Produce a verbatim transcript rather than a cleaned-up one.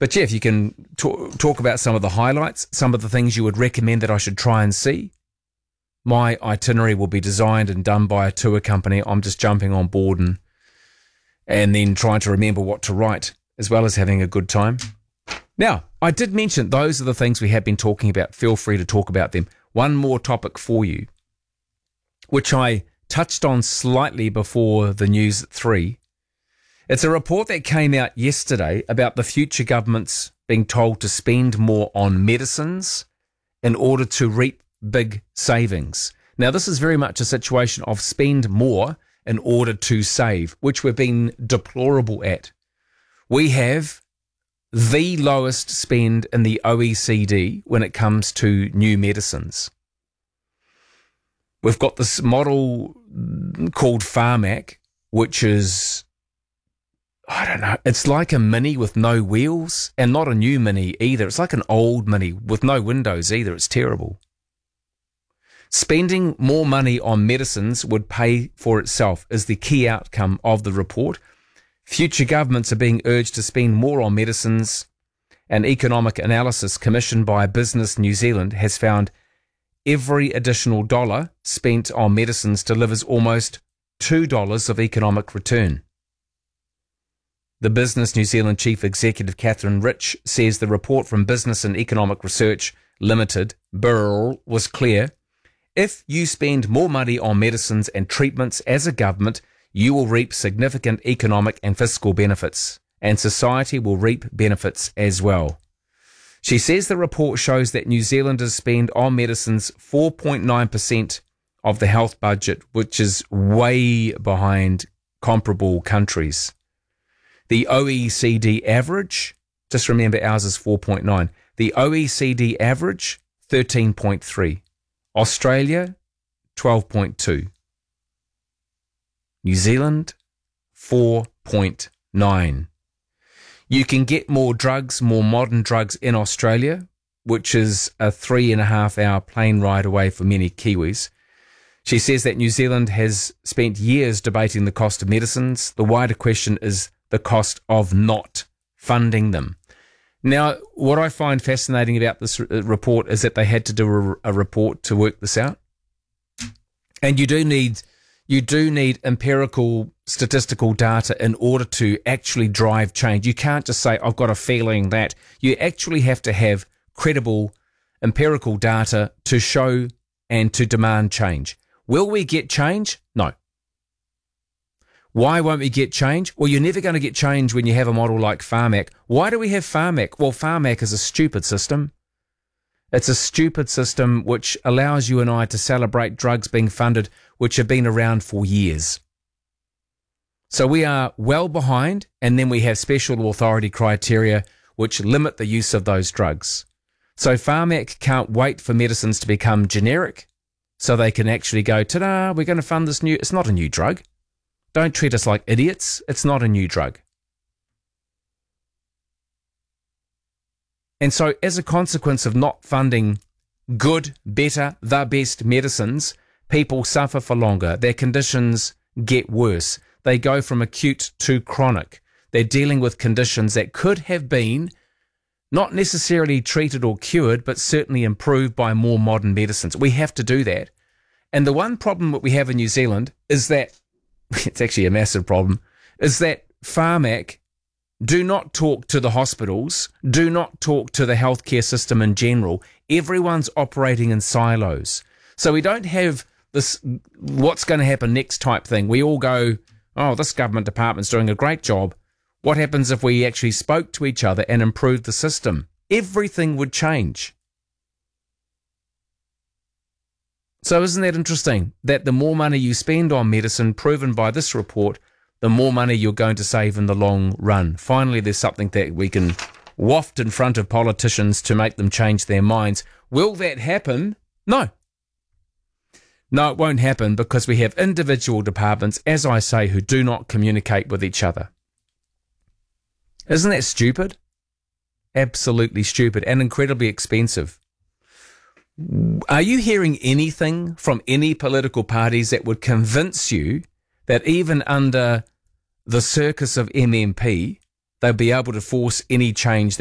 But Jeff, you can talk, talk about some of the highlights, some of the things you would recommend that I should try and see. My itinerary will be designed and done by a tour company. I'm just jumping on board and and then trying to remember what to write, as well as having a good time. Now, I did mention those are the things we have been talking about. Feel free to talk about them. One more topic for you, which I touched on slightly before the news at three. It's a report that came out yesterday about the future governments being told to spend more on medicines in order to reap big savings. Now, this is very much a situation of spend more in order to save, which we've been deplorable at. We have the lowest spend in the O E C D when it comes to new medicines. We've got this model called Pharmac, which is, I don't know, it's like a Mini with no wheels, and not a new Mini either. It's like an old Mini with no windows either. It's terrible. Spending more money on medicines would pay for itself is the key outcome of the report. Future governments are being urged to spend more on medicines. An economic analysis commissioned by Business New Zealand has found every additional dollar spent on medicines delivers almost two dollars of economic return. The Business New Zealand Chief Executive Catherine Rich says the report from Business and Economic Research Limited, B R L, was clear. If you spend more money on medicines and treatments as a government, you will reap significant economic and fiscal benefits, and society will reap benefits as well. She says the report shows that New Zealanders spend on medicines four point nine percent of the health budget, which is way behind comparable countries. The O E C D average, just remember ours is four point nine. The O E C D average, thirteen point three. Australia, twelve point two. New Zealand, four point nine. You can get more drugs, more modern drugs in Australia, which is a three and a half hour plane ride away for many Kiwis. She says that New Zealand has spent years debating the cost of medicines. The wider question is the cost of not funding them. Now, what I find fascinating about this report is that they had to do a, a report to work this out. And you do need you do need empirical statistical data in order to actually drive change. You can't just say, I've got a feeling that. You actually have to have credible empirical data to show and to demand change. Will we get change? No. Why won't we get change? Well, you're never going to get change when you have a model like Pharmac. Why do we have Pharmac? Well, Pharmac is a stupid system. It's a stupid system which allows you and I to celebrate drugs being funded which have been around for years. So we are well behind, and then we have special authority criteria which limit the use of those drugs. So Pharmac can't wait for medicines to become generic so they can actually go, ta-da, we're going to fund this new... It's not a new drug. Don't treat us like idiots. It's not a new drug. And so as a consequence of not funding good, better, the best medicines, people suffer for longer. Their conditions get worse. They go from acute to chronic. They're dealing with conditions that could have been not necessarily treated or cured, but certainly improved by more modern medicines. We have to do that. And the one problem that we have in New Zealand is that it's actually a massive problem, is that Pharmac do not talk to the hospitals, do not talk to the healthcare system in general. Everyone's operating in silos. So we don't have this what's going to happen next type thing. We all go, oh, this government department's doing a great job. What happens if we actually spoke to each other and improved the system? Everything would change. So isn't that interesting that the more money you spend on medicine, proven by this report, the more money you're going to save in the long run? Finally, there's something that we can waft in front of politicians to make them change their minds. Will that happen? No. No, it won't happen because we have individual departments, as I say, who do not communicate with each other. Isn't that stupid? Absolutely stupid and incredibly expensive. Are you hearing anything from any political parties that would convince you that even under the circus of M M P, they'll be able to force any change